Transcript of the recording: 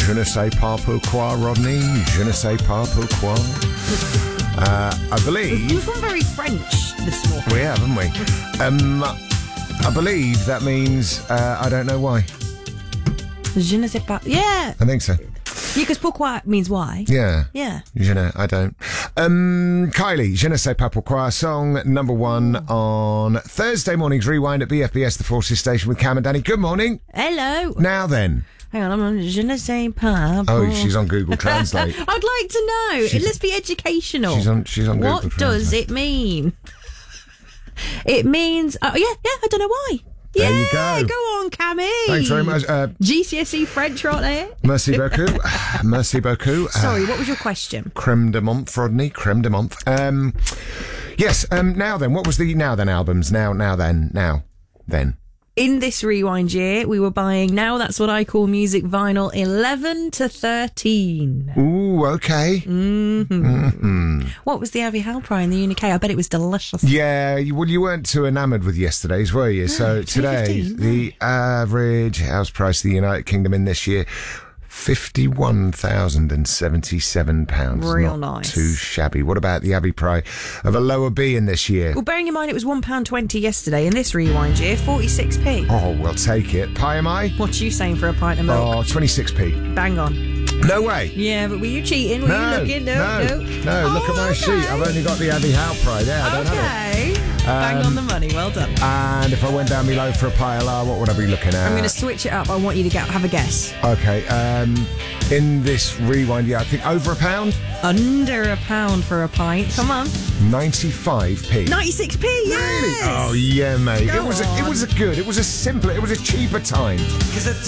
Je ne sais pas pourquoi, Rodney. Je ne sais pas pourquoi. I believe... We've gone very French this morning. We have, haven't we? I believe that means I don't know why. Je ne sais pas. Yeah. I think so. Yeah, because pourquoi means why. Yeah. Yeah. Je ne, I don't. Kylie, Je ne sais pas pourquoi, song number 1 on Thursday morning's Rewind at BFBS, the Forces Station with Cam and Danny. Good morning. Hello. Now then. Hang on, I'm on Je ne sais pas. Oh, she's on Google Translate. I'd like to know. Let's be educational. She's on Google What Translate. does it mean? It means... yeah, I don't know why. There yeah, you go. Go on, Cammy. Thanks very much. GCSE French right there. Merci beaucoup. Merci beaucoup. Sorry, what was your question? Creme de Month, Rodney. Creme de Month. Yes, now then. What was the Now Then albums? Now then. In this Rewind year, we were buying Now That's What I Call Music vinyl 11 to 13. Ooh, okay. What was the Abbey Halpry in the Unique? I bet it was delicious. Yeah, well, you weren't too enamoured with yesterday's, were you? So today, 2.15, the average house price of the United Kingdom in this year, £51,077. Real Not nice. too shabby. What about the Abbey Pry of a lower B in this year? Well, bearing in mind it was £1.20 yesterday, in this Rewind year, 46p. Oh, we'll take it. Pie am I? What are you saying for a pint of milk? Oh, 26p. Bang on. No way. Yeah, but were you cheating? Were you looking? No. Look at my sheet. I've only got the Abbey Halpry there. I don't have it. Bang on the money. Well done. And if I went down below for a pie a la, what would I be looking at? I'm going to switch it up. I want you to have a guess. Okay. In this Rewind, I think over £1. Under £1 for a pint. Come on. 95p. 96p, yes! Really? Oh, yeah, mate. Go It was a good, it was a simpler, it was a cheaper time.